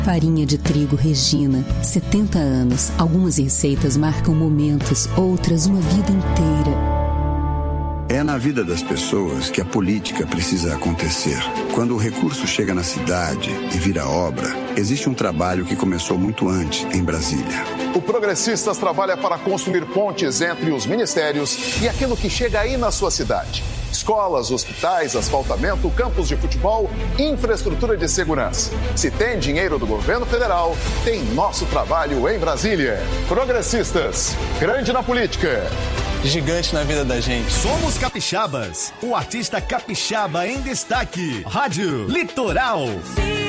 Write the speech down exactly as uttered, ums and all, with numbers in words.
Farinha de trigo Regina, setenta anos. Algumas receitas marcam momentos, outras uma vida inteira. É na vida das pessoas que a política precisa acontecer. Quando o recurso chega na cidade e vira obra, existe um trabalho que começou muito antes, em Brasília. O Progressistas trabalha para construir pontes entre os ministérios e aquilo que chega aí na sua cidade. Escolas, hospitais, asfaltamento, campos de futebol, infraestrutura de segurança. Se tem dinheiro do governo federal, tem nosso trabalho em Brasília. Progressistas, grande na política, gigante na vida da gente. Somos capixabas. O artista capixaba em destaque. Rádio Litoral.